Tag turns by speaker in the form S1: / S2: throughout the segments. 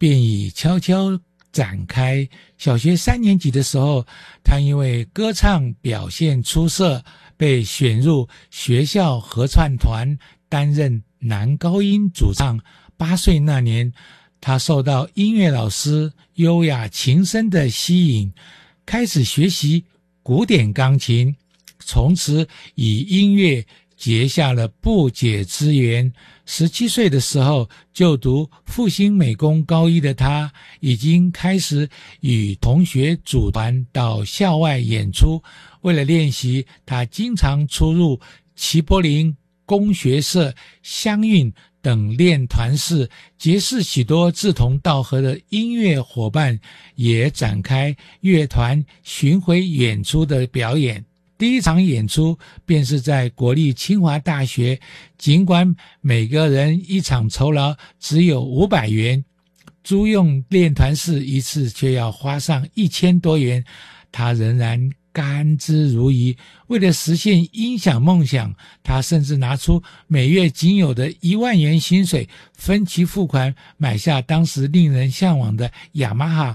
S1: 便已悄悄展开。小学3年级的时候，他因为歌唱表现出色，被选入学校合唱团担任男高音主唱。8岁那年，他受到音乐老师优雅琴声的吸引，开始学习古典钢琴，从此以音乐结下了不解之缘。17岁的时候，就读复兴美工高一的他，已经开始与同学组团到校外演出。为了练习，他经常出入齐柏林工学社、乡韵等练团室，结识许多志同道合的音乐伙伴，也展开乐团巡回演出的表演。第一场演出便是在国立清华大学，尽管每个人一场酬劳只有500元，租用练团室一次却要花上1000多元，他仍然甘之如饴。为了实现音响梦想，他甚至拿出每月仅有的1万元薪水，分期付款买下当时令人向往的雅马哈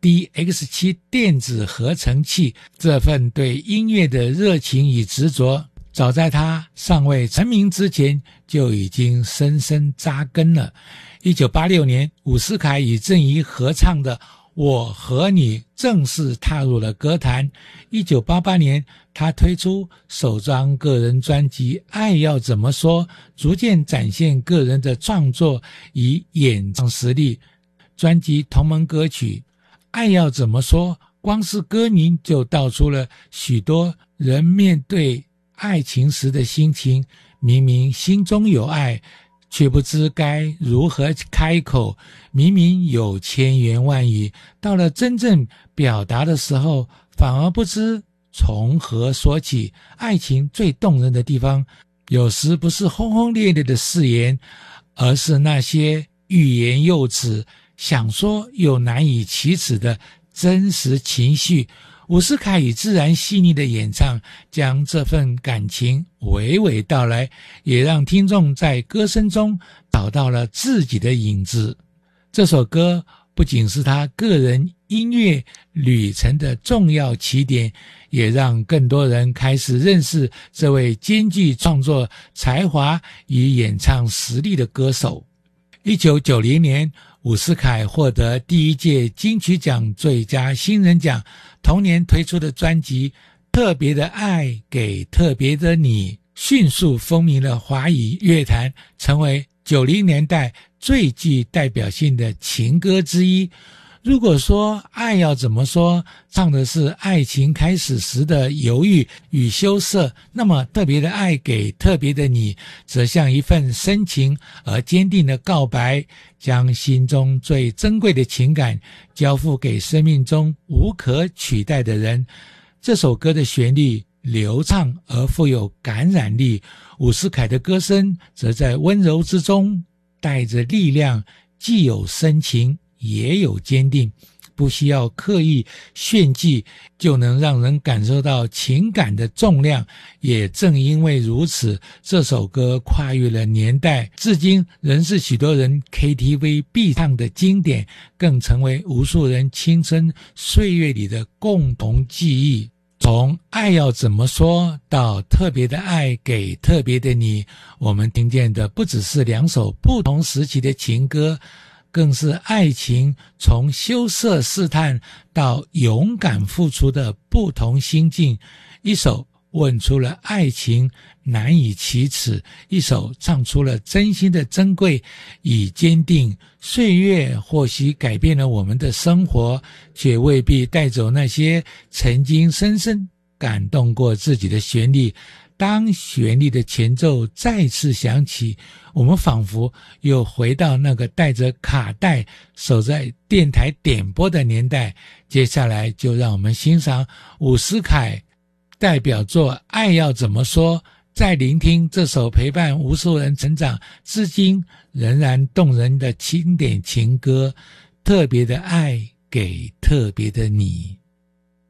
S1: DX7 电子合成器。这份对音乐的热情与执着，早在他尚未成名之前就已经深深扎根了。1986年，伍思凯与郑怡合唱的《我和你》正式踏入了歌坛。1988年，他推出首张个人专辑《爱要怎么说》，逐渐展现个人的创作与演唱实力。专辑同名歌曲爱要怎么说，光是歌名就道出了许多人面对爱情时的心情。明明心中有爱，却不知该如何开口；明明有千言万语，到了真正表达的时候，反而不知从何说起。爱情最动人的地方，有时不是轰轰烈烈的誓言，而是那些欲言又止，想说又难以启齿的真实情绪。伍思凯以自然细腻的演唱，将这份感情娓娓道来，也让听众在歌声中找到了自己的影子。这首歌不仅是他个人音乐旅程的重要起点，也让更多人开始认识这位兼具创作才华与演唱实力的歌手。1990年，伍思凯获得第1届金曲奖最佳新人奖。同年推出的专辑《特别的爱给特别的你》迅速风靡了华语乐坛，成为90年代最具代表性的情歌之一。如果说爱要怎么说唱的是爱情开始时的犹豫与羞涩，那么特别的爱给特别的你则像一份深情而坚定的告白，将心中最珍贵的情感交付给生命中无可取代的人。这首歌的旋律流畅而富有感染力，伍思凯的歌声则在温柔之中带着力量，既有深情也有坚定，不需要刻意炫技就能让人感受到情感的重量。也正因为如此，这首歌跨越了年代，至今仍是许多人 KTV 必唱的经典，更成为无数人青春岁月里的共同记忆。从爱要怎么说到特别的爱给特别的你，我们听见的不只是2首不同时期的情歌，更是爱情从羞涩试探到勇敢付出的不同心境。一首问出了爱情难以启齿，一首唱出了真心的珍贵与坚定。岁月或许改变了我们的生活，却未必带走那些曾经深深感动过自己的旋律。当旋律的前奏再次响起，我们仿佛又回到那个带着卡带守在电台点播的年代。接下来就让我们欣赏伍思凯代表作《爱要怎么说》，再聆听这首陪伴无数人成长至今仍然动人的经典情歌《特别的爱给特别的你》。